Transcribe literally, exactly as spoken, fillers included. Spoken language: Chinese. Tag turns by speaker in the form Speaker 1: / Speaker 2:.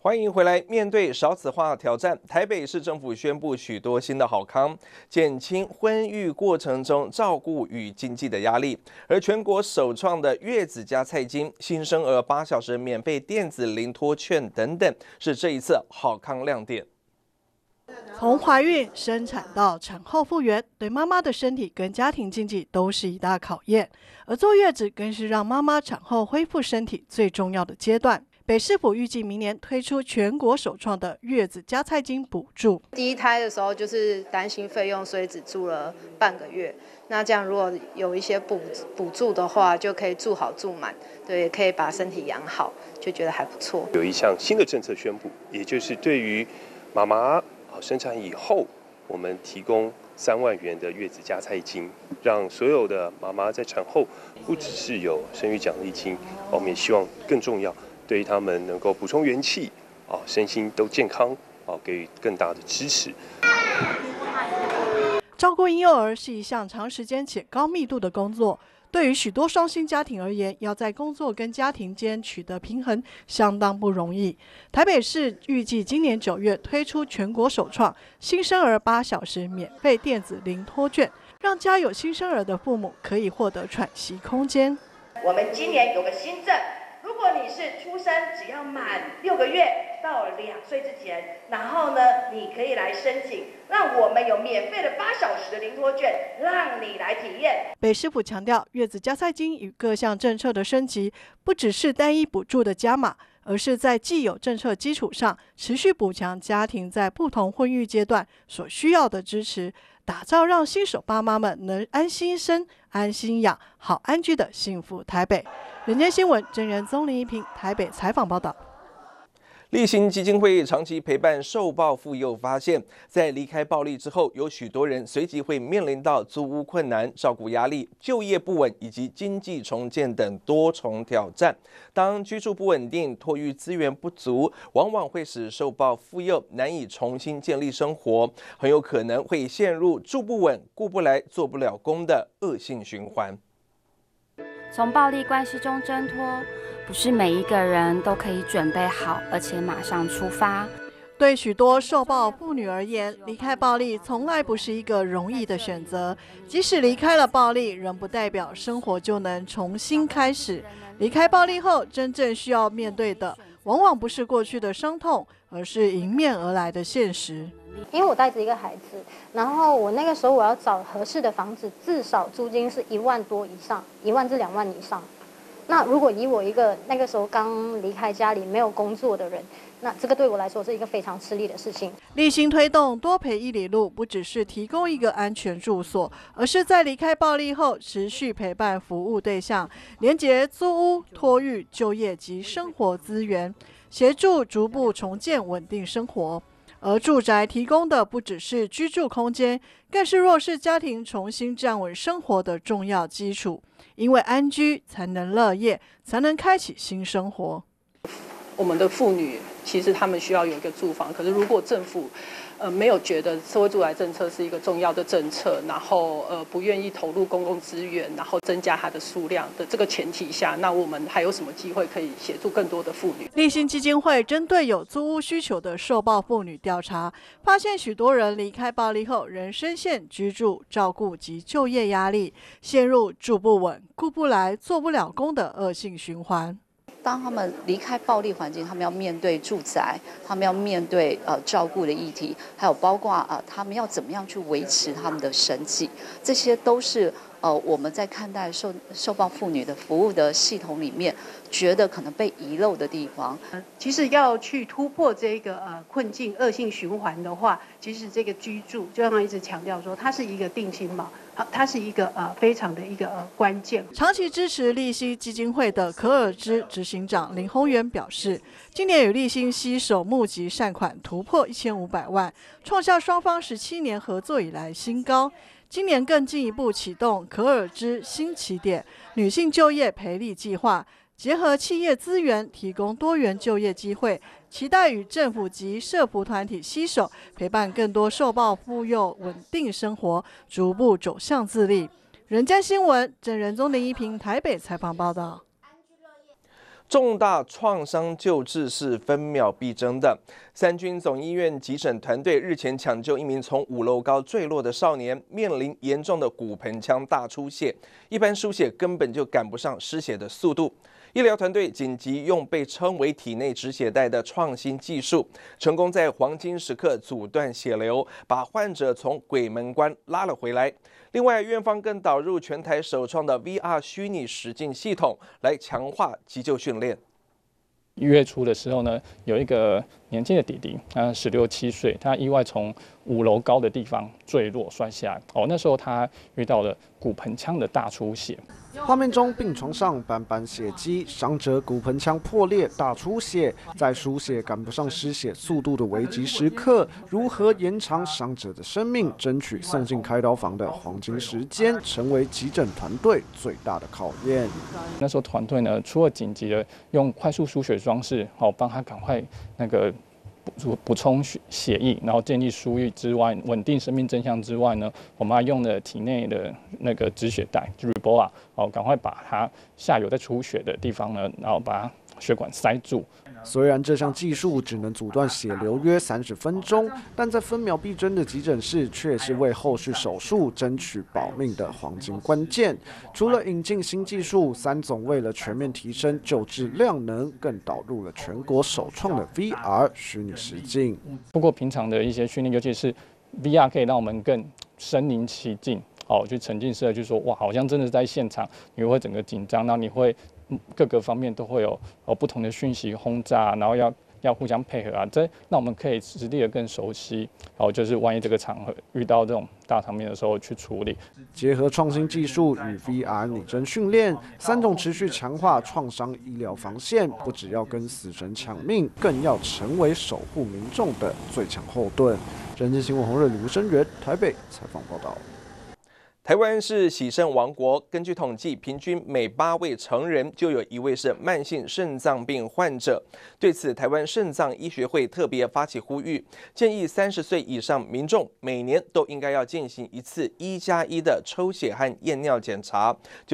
Speaker 1: 欢迎回来。面对少子化挑战，台北市政府宣布许多新的好康，减轻婚育过程中照顾与经济的压力。而全国首创的月子加菜金、新生儿八小时免费电子零托券等等，是这一次好康亮点。
Speaker 2: 从怀孕、生产到产后复原，对妈妈的身体跟家庭经济都是一大考验。而坐月子更是让妈妈产后恢复身体最重要的阶段。北市府预计明年推出全国首创的月子加菜金补助。
Speaker 3: 第一胎的时候就是担心费用，所以只住了半个月。那这样如果有一些补补助的话，就可以住好住满，对，也可以把身体养好，就觉得还不错。
Speaker 4: 有一项新的政策宣布，也就是对于妈妈生产以后，我们提供三万元的月子加菜金，让所有的妈妈在产后不只是有生育奖励金，我们也希望更重要。对于他们能够补充元气，啊，身心都健康，啊，给予更大的支持。
Speaker 2: 照顾婴幼儿是一项长时间且高密度的工作，对于许多双薪家庭而言，要在工作跟家庭间取得平衡，相当不容易。台北市预计今年九月推出全国首创新生儿八小时免费电子零托券，让家有新生儿的父母可以获得喘息空间。
Speaker 5: 我们今年有个新政。如果你是出生只要满六个月到两岁之前，然后呢，你可以来申请，让我们有免费的八小时的零托券，让你来体验。
Speaker 2: 北市府强调，月子加菜金与各项政策的升级，不只是单一补助的加码，而是在既有政策基础上，持续补强家庭在不同婚育阶段所需要的支持，打造让新手爸妈们能安心生、安心养、好安居的幸福台北。人间新闻真人综林一平台北采访报道。
Speaker 1: 立新基金会长期陪伴受暴妇幼，发现，在离开暴力之后，有许多人随即会面临到租屋困难、照顾压力、就业不稳以及经济重建等多重挑战。当居住不稳定、托育资源不足，往往会使受暴妇幼难以重新建立生活，很有可能会陷入住不稳、顾不来、做不了工的恶性循环。
Speaker 6: 从暴力关系中挣脱，不是每一个人都可以准备好，而且马上出发。
Speaker 2: 对许多受暴妇女而言，离开暴力从来不是一个容易的选择。即使离开了暴力，仍不代表生活就能重新开始。离开暴力后，真正需要面对的，往往不是过去的伤痛，而是迎面而来的现实。
Speaker 7: 因为我带着一个孩子，然后我那个时候我要找合适的房子，至少租金是一万多以上，一万至两万以上。那如果以我一个那个时候刚离开家里没有工作的人，那这个对我来说是一个非常吃力的事情。
Speaker 2: 立新推动多陪一里路，不只是提供一个安全住所，而是在离开暴力后持续陪伴服务对象，连结租屋、托育、就业及生活资源，协助逐步重建稳定生活。而住宅提供的不只是居住空间，更是弱势家庭重新站稳生活的重要基础。因为安居才能乐业，才能开启新生活。
Speaker 8: 我们的妇女其实她们需要有一个住房，可是如果政府呃没有觉得社会住宅政策是一个重要的政策，然后呃不愿意投入公共资源，然后增加它的数量的这个前提下，那我们还有什么机会可以协助更多的妇女？
Speaker 2: 立新基金会针对有租屋需求的受暴妇女调查，发现许多人离开暴力后，仍深陷居住、照顾及就业压力，陷入住不稳、顾不来、做不了工的恶性循环。
Speaker 9: 当他们离开暴力环境，他们要面对住宅，他们要面对呃照顾的议题，还有包括呃他们要怎么样去维持他们的生计，这些都是呃我们在看待受受暴妇女的服务的系统里面，觉得可能被遗漏的地方。
Speaker 10: 其实要去突破这个呃困境恶性循环的话，其实这个居住，就像他一直强调说，它是一个定心锚。好，它是一个呃非常的一个呃关键。
Speaker 2: 长期支持立新基金会的可尔芝执行长林宏源表示，今年与立新携手募集善款突破一千五百万，创下双方十七年合作以来新高。今年更进一步启动可尔芝新起点女性就业培力计划，结合企业资源，提供多元就业机会，期待与政府及社福团体携手，陪伴更多受暴妇幼稳定生活，逐步走向自立。人间新闻真人综林一平台北采访报道。
Speaker 1: 重大创伤救治是分秒必争的。三军总医院急诊团队日前抢救一名从五楼高坠落的少年，面临严重的骨盆腔大出血，一般输血根本就赶不上失血的速度。医疗团队紧急用被称为体内止血带的创新技术，成功在黄金时刻阻断血流，把患者从鬼门关拉了回来。另外，院方更导入全台首创的 V R 虚拟实境系统，来强化急救训练。
Speaker 11: 一月初的时候呢，有一个年轻的弟弟，他十六七岁，他意外从五楼高的地方坠落摔下来。哦，那时候他遇到了骨盆腔的大出血。
Speaker 12: 画面中，病床上斑斑血迹，伤者骨盆腔破裂、大出血，在输血赶不上失血速度的危急时刻，如何延长伤者的生命，争取送进开刀房的黄金时间，成为急诊团队最大的考验。
Speaker 11: 那时候团队呢，除了紧急的用快速输血装置，好帮他赶快那个。补补充血液，然后建立输液之外，稳定生命真相之外呢，我们还用了体内的那个止血带，就 Reboa， 哦，赶快把它下游在出血的地方呢，然后把血管塞住。
Speaker 12: 虽然这项技术只能阻断血流约三十分钟，但在分秒必争的急诊室，却是为后续手术争取保命的黄金关键。除了引进新技术，三总为了全面提升救治量能，更导入了全国首创的 V R 虚拟实境。
Speaker 11: 不过平常的一些训练，尤其是 V R 可以让我们更身临其境，哦，去沉浸式的去说，哇，好像真的是在现场，你会整个紧张，然后你会。各个方面都会有有不同的讯息轰炸，然后要要互相配合啊，这那我们可以实地的更熟悉，然后就是万一这个场合遇到这种大场面的时候去处理。
Speaker 12: 结合创新技术与 V R 拟真训练，三种持续强化创伤医疗防线，不只要跟死神抢命，更要成为守护民众的最强后盾。人间新闻洪瑞、卢生源台北采访报道。
Speaker 1: 台湾是洗肾王国，根据统计，平均每八位成人就有一位是慢性肾脏病患者。对此，台湾肾脏医学会特别发起呼吁，建议三十岁以上民众每年都应该要进行一次一加一的抽血和验尿检查。